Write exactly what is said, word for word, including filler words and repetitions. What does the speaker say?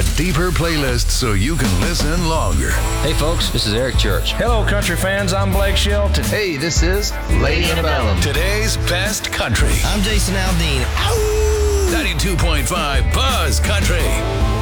deeper playlist so you can listen longer. Hey folks, this is Eric Church. Hello country fans, I'm Blake Shelton. Hey, this is Lady Antebellum. Today's best country. I'm Jason Aldean. ninety-two point five Buzz Country.